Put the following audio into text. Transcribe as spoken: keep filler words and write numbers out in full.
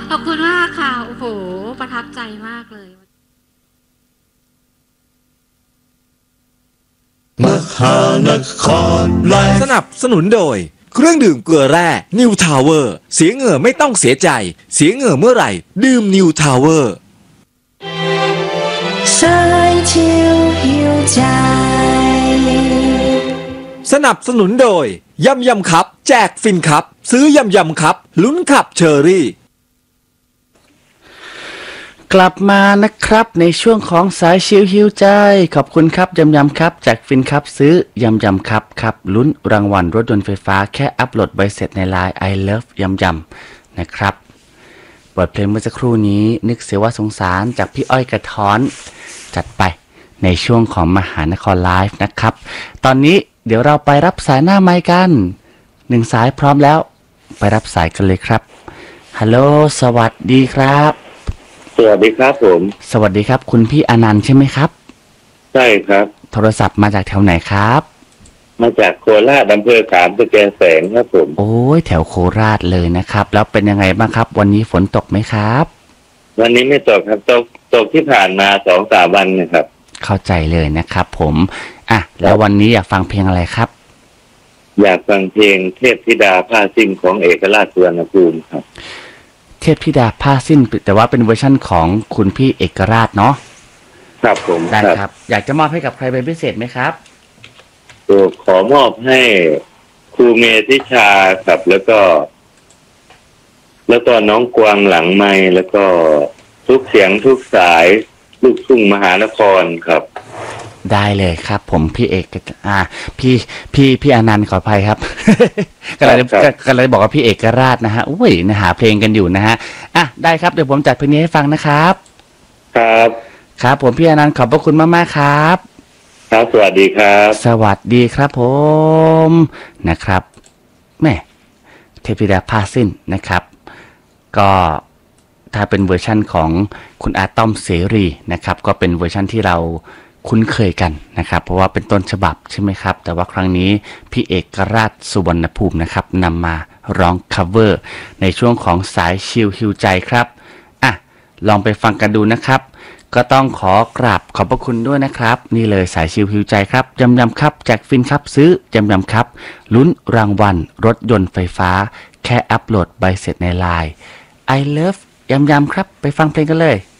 ขอบคุณมากค่ะโอ้โหประทับใจมากเลยมหานครไลฟ์สนับสนุนโดยเครื่องดื่มเกลือแร่นิวทาวเวอร์เสียเหงื่อไม่ต้องเสียใจเสียเหงื่อเมื่อไหร่ดื่มนิวทาวเวอร์สายชิวหิวใจสนับสนุนโดยยำยำครับแจกฟินครับซื้อยำยำครับลุ้นขับเชอรี่กลับมานะครับในช่วงของสายชิวหิวใจขอบคุณครับยำยำครับแจกฟินครับซื้อยำยำครับครับลุ้นรางวัลรถยนต์ไฟฟ้าแค่อัปโหลดใบเสร็จใน ไลน์ I love ยำยำนะครับบทเพลงเมื่อสักครู่นี้นึกเสียว่าสงสารจากพี่อ้อยกระท้อนจัดไปในช่วงของมหานครไลฟ์นะครับตอนนี้เดี๋ยวเราไปรับสายหน้าไมค์กันหนึ่งสายพร้อมแล้วไปรับสายกันเลยครับฮัลโหลสวัสดีครับสวัสดีครับผมสวัสดีครับคุณพี่อนันต์ใช่ไหมครับใช่ครับโทรศัพท์มาจากแถวไหนครับมาจากโคราชอำเภอขามตะแกแสงครับผมโอ้ยแถวโคราชเลยนะครับแล้วเป็นยังไงบ้างครับวันนี้ฝนตกไหมครับวันนี้ไม่ตกครับตกตกที่ผ่านมาสองสามวันนะครับเข้าใจเลยนะครับผมอ่ะแล้ววันนี้อยากฟังเพลงอะไรครับอยากฟังเพลงเทพธิดาผ้าสิ้นของเอกราชสุวรรณภูมิครับเทพธิดาผ้าสิ้นแต่ว่าเป็นเวอร์ชั่นของคุณพี่เอกราชเนาะครับผมได้ครับอยากจะมอบให้กับใครเป็นพิเศษไหมครับตัวขอมอบให้ครูเมธิชาครับแล้วก็แล้วก็น้องกวางหลังไม้แล้วก็ทุกเสียงทุกสายลูกทุ่งมหานครครับได้เลยครับผมพี่เอกอ่าพี่พี่พี่อนันต์ขออภัยครับก็เลยก็เลยบอกว่าพี่เอกราชนะฮะอุ้ยนะหาเพลงกันอยู่นะฮะอ่ะได้ครับเดี๋ยวผมจัดเพลงนี้ให้ฟังนะครับครับครับผมพี่อนันต์ขอบพระคุณมากๆครับครับสวัสดีครับสวัสดีครับผมนะครับแม่เทพธิดาผ้าสิ้นนะครับก็ถ้าเป็นเวอร์ชั่นของคุณอาต้อมเสรีนะครับก็เป็นเวอร์ชั่นที่เราคุ้นเคยกันนะครับเพราะว่าเป็นต้นฉบับใช่ไหมครับแต่ว่าครั้งนี้พี่เอกราชสุวรรณภูมินะครับนำมาร้องคัฟเวอร์ในช่วงของสายชิลฮิวใจครับอ่ะลองไปฟังกันดูนะครับก็ต้องขอกราบขอบพระคุณด้วยนะครับนี่เลยสายชิลฮิวใจครับยำยำครับแจกฟินครับซื้อยำยำครับลุ้นรางวัลรถยนต์ไฟฟ้าแค่อัปโหลดใบเสร็จใน ไลน์ I love ยำยำครับไปฟังเพลงกันเลย